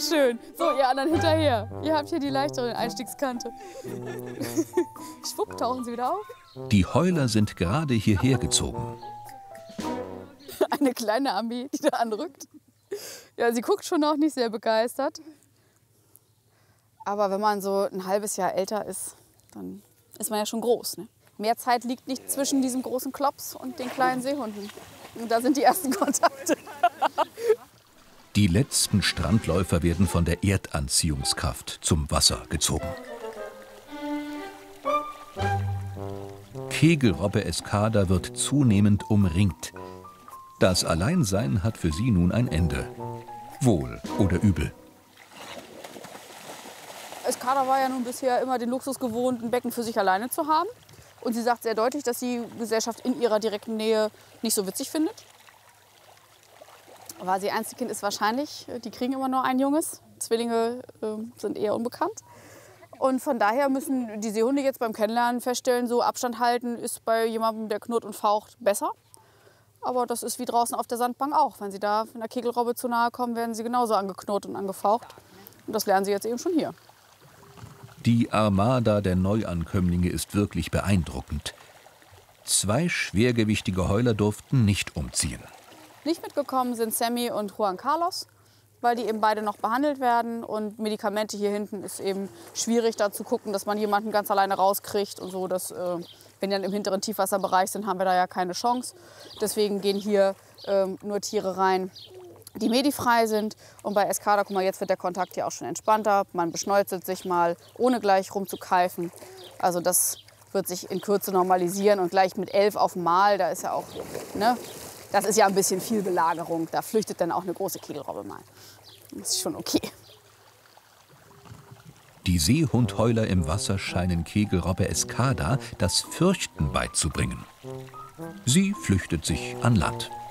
schön. So, ihr anderen hinterher. Ihr habt hier die leichtere Einstiegskante. Schwupp, tauchen sie wieder auf. Die Heuler sind gerade hierher gezogen. Eine kleine Ambi, die da anrückt. Ja, sie guckt schon noch nicht sehr begeistert. Aber wenn man so ein halbes Jahr älter ist, dann ist man ja schon groß. Ne? Mehr Zeit liegt nicht zwischen diesem großen Klops und den kleinen Seehunden. Und da sind die ersten Kontakte. Die letzten Strandläufer werden von der Erdanziehungskraft zum Wasser gezogen. Kegelrobbe Escada wird zunehmend umringt. Das Alleinsein hat für sie nun ein Ende. Wohl oder übel. Escada war ja nun bisher immer den Luxus gewohnt, ein Becken für sich alleine zu haben. Und sie sagt sehr deutlich, dass sie Gesellschaft in ihrer direkten Nähe nicht so witzig findet. Weil sie Einzelkind ist wahrscheinlich, die kriegen immer nur ein Junges. Zwillinge sind eher unbekannt. Und von daher müssen die Seehunde jetzt beim Kennenlernen feststellen, so Abstand halten ist bei jemandem, der knurrt und faucht, besser. Aber das ist wie draußen auf der Sandbank auch. Wenn sie da einer Kegelrobbe zu nahe kommen, werden sie genauso angeknurrt und angefaucht. Und das lernen sie jetzt eben schon hier. Die Armada der Neuankömmlinge ist wirklich beeindruckend. 2 schwergewichtige Heuler durften nicht umziehen. Nicht mitgekommen sind Sammy und Juan Carlos, weil die eben beide noch behandelt werden. Und Medikamente hier hinten ist eben schwierig, da zu gucken, dass man jemanden ganz alleine rauskriegt und so. Dass, wenn die dann im hinteren Tiefwasserbereich sind, haben wir da ja keine Chance. Deswegen gehen hier nur Tiere rein, die medifrei sind. Und bei Escada, guck mal, jetzt wird der Kontakt hier auch schon entspannter. Man beschneuzelt sich mal, ohne gleich rumzukeifen. Also das wird sich in Kürze normalisieren. Und gleich mit 11 auf Mal, da ist ja auch, ne, das ist ja ein bisschen viel Belagerung. Da flüchtet dann auch eine große Kegelrobbe mal. Das ist schon okay. Die Seehundheuler im Wasser scheinen Kegelrobbe Escada das Fürchten beizubringen. Sie flüchtet sich an Land.